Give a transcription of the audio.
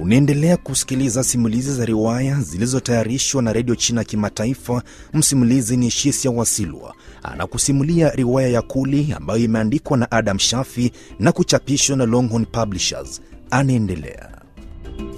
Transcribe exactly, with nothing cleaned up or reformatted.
Unaendelea kusikiliza simulizi za riwaya zilizotayarishwa na Radio China Kimataifa. Msimulizi ni Shisia Wasilwa. Anakusimulia riwaya ya Kuli ambayo imeandikwa na Adam Shafi na kuchapishwa na Longhorn Publishers. Anaendelea.